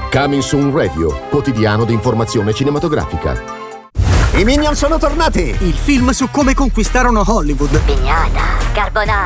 Coming Soon Radio, quotidiano di informazione cinematografica. I Minion sono tornati! Il film su come conquistarono Hollywood. Pignata, carbonara,